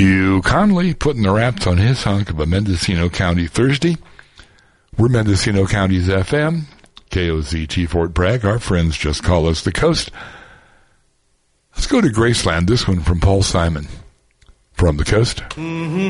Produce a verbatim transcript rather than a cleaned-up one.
Hugh Conley putting the wraps on his hunk of a Mendocino County Thursday. We're Mendocino County's F M, K O Z T Fort Bragg. Our friends just call us the Coast. Let's go to Graceland. This one from Paul Simon from the Coast. Mm-hmm.